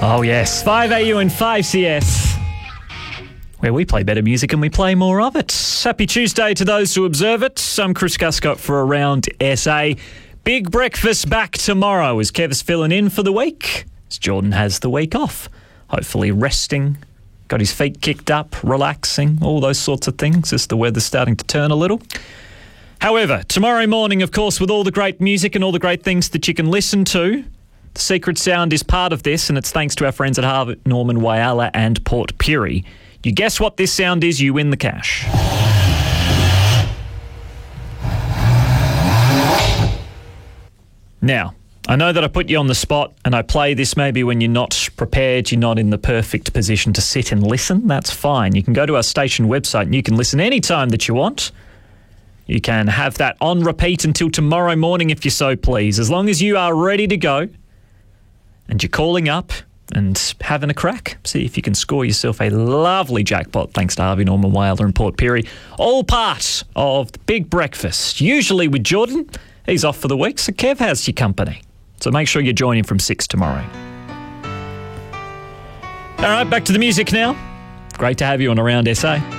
Oh yes, 5AU and 5CS, where we play better music and we play more of it. Happy Tuesday to those who observe it. I'm Chris Guscott for Around SA. Big breakfast back tomorrow as Kev's filling in for the week, as Jordan has the week off. Hopefully resting, got his feet kicked up, relaxing, all those sorts of things as the weather's starting to turn a little. However, tomorrow morning, of course, with all the great music and all the great things that you can listen to, the Secret Sound is part of this, and it's thanks to our friends at Harvard Norman, Whyalla and Port Pirie. You guess what this sound is, you win the cash. Now, I know that I put you on the spot and I play this maybe when you're not prepared, you're not in the perfect position to sit and listen. That's fine. You can go to our station website and you can listen anytime that you want. You can have that on repeat until tomorrow morning if you so please, as long as you are ready to go and you're calling up and having a crack. See if you can score yourself a lovely jackpot thanks to Harvey Norman, Whyalla and Port Pirie. All part of the big breakfast, usually with Jordan. He's off for the week, so Kev has your company. So make sure you join him from 6 tomorrow. All right, back to the music now. Great to have you on Around SA.